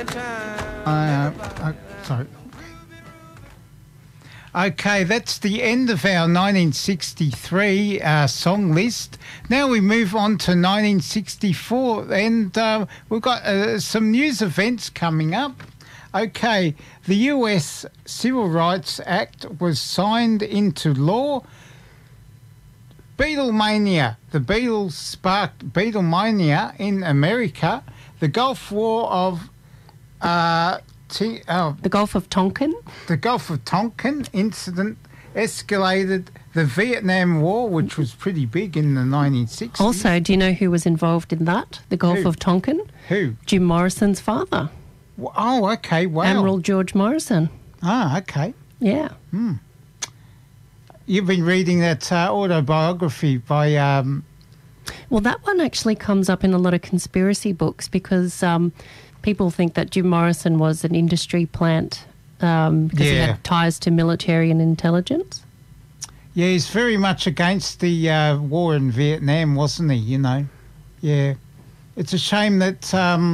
Sorry. Okay, that's the end of our 1963 song list. Now we move on to 1964, and we've got some news events coming up. Okay, the US Civil Rights Act was signed into law. Beatlemania. The Beatles sparked Beatlemania in America. The Gulf War of... the Gulf of Tonkin? The Gulf of Tonkin incident escalated the Vietnam War, which was pretty big in the 1960s. Also, do you know who was involved in that? The Gulf of Tonkin? Who? Jim Morrison's father. Oh, okay, wow. Admiral George Morrison. Ah, okay. Yeah. You've been reading that autobiography by... Well, that one actually comes up in a lot of conspiracy books because... people think that Jim Morrison was an industry plant because he had ties to military and intelligence. Yeah, he's very much against the war in Vietnam, wasn't he, you know? Yeah. It's a shame that,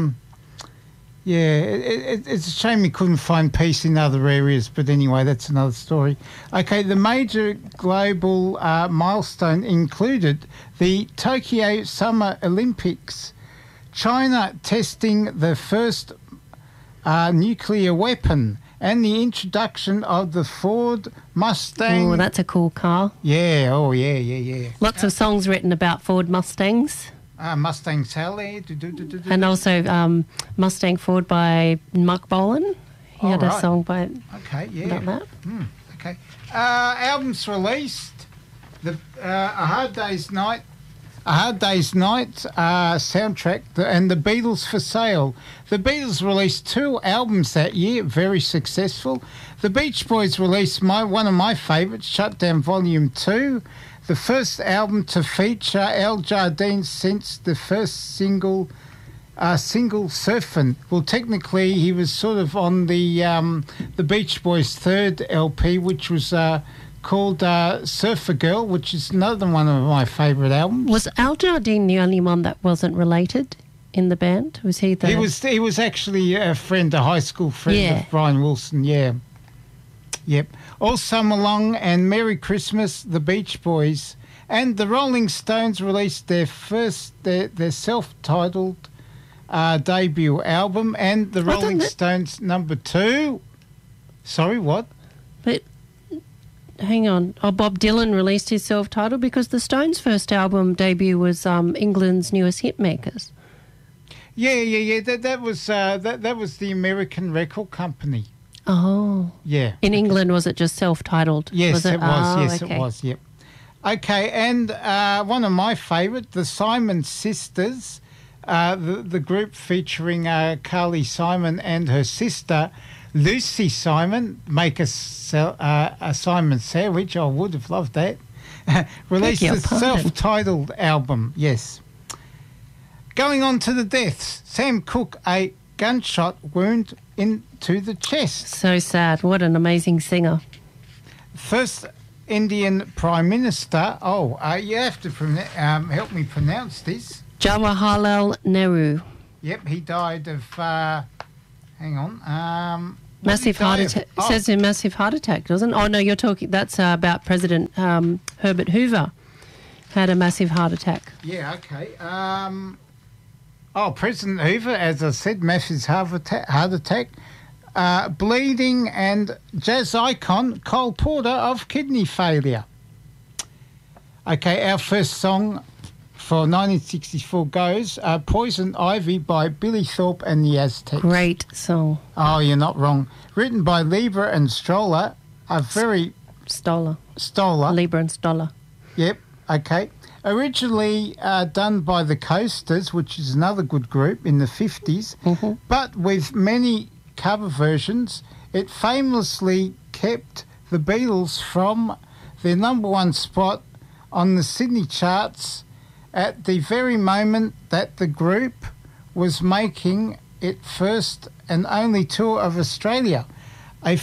it's a shame he couldn't find peace in other areas, but anyway, that's another story. Okay, the major global milestone included the Tokyo Summer Olympics, China testing the first nuclear weapon, and the introduction of the Ford Mustang. Oh, that's a cool car. Yeah, yeah. Lots of songs written about Ford Mustangs. Mustang Sally. And also Mustang Ford by Mark Bolan. He had a song about that. Okay. Albums released. A Hard Day's Night soundtrack and The Beatles for Sale. The Beatles released 2 albums that year, very successful. The Beach Boys released one of my favourites, Shutdown Volume 2, the first album to feature Al Jardine since the first single Surfin'. Well, technically he was sort of on the Beach Boys' third LP, which was... called Surfer Girl, which is another one of my favourite albums. Was Al Jardine the only one that wasn't related in the band? Was he the... He was actually a high school friend of Brian Wilson, yeah. Yep. All Summer Long and Merry Christmas, the Beach Boys. And the Rolling Stones released their self-titled debut album, and the Rolling Stones number 2... Sorry, what? But... Hang on. Oh, Bob Dylan released his self-titled because the Stones' first album debut was England's Newest Hitmakers. Yeah. That was the American record company. Oh. Yeah. In England, was it just self-titled? Yes, it was. Oh, it was. Yep. Okay, and one of my favourite, the Simon Sisters, the group featuring Carly Simon and her sister. Lucy Simon, make a Simon sandwich. I would have loved that. Released a self-titled album, yes. Going on to the deaths. Sam Cooke, a gunshot wound into the chest. So sad. What an amazing singer. First Indian Prime Minister. You have to help me pronounce this. Jawaharlal Nehru. Yep, he died of... hang on. Massive heart attack. It says a massive heart attack, doesn't it? Oh, no, you're talking... That's about President Herbert Hoover had a massive heart attack. Yeah, okay. President Hoover, as I said, massive heart attack. Bleeding, and jazz icon Cole Porter of kidney failure. Okay, our first song for 1964 goes Poison Ivy by Billy Thorpe and the Aztecs. Great song. Oh, you're not wrong. Written by Lieber and Stoller, Stoller. Stoller. Lieber and Stoller. Yep, okay. Originally done by the Coasters, which is another good group in the 50s, but with many cover versions, it famously kept the Beatles from their number 1 spot on the Sydney charts at the very moment that the group was making its first and only tour of Australia, a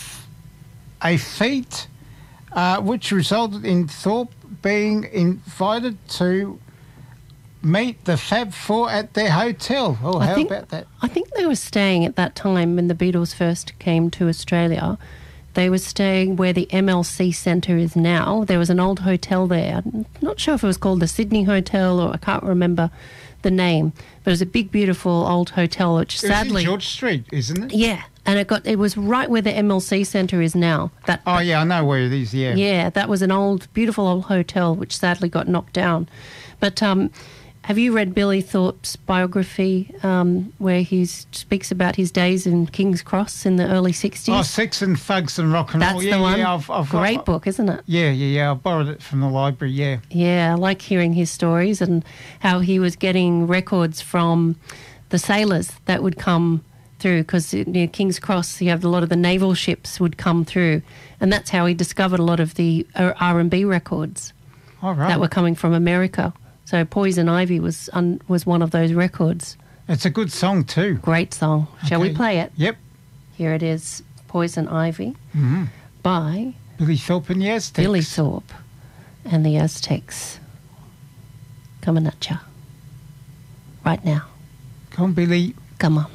feat which resulted in Thorpe being invited to meet the Fab Four at their hotel. Oh, how about that? I think they were staying at that time when the Beatles first came to Australia. They were staying where the MLC Centre is now. There was an old hotel there. I'm not sure if it was called the Sydney Hotel or I can't remember the name. But it was a big, beautiful old hotel, which sadly... It's in George Street, isn't it? Yeah. And it was right where the MLC Centre is now. Yeah, I know where it is, yeah. Yeah, that was an old, beautiful old hotel, which sadly got knocked down. But have you read Billy Thorpe's biography where he speaks about his days in King's Cross in the early 60s? Oh, Sex and Fugs and Rock and Roll. That's the one. Yeah, I've Great book, isn't it? Yeah. I borrowed it from the library, yeah. Yeah, I like hearing his stories and how he was getting records from the sailors that would come through, because near King's Cross you have a lot of the naval ships would come through, and that's how he discovered a lot of the R&B records that were coming from America. So Poison Ivy was one of those records. It's a good song too. Great song. Shall we play it? Yep. Here it is, Poison Ivy by Billy Thorpe and the Aztecs. Billy Thorpe and the Aztecs. Coming at ya right now. Come on, Billy. Come on.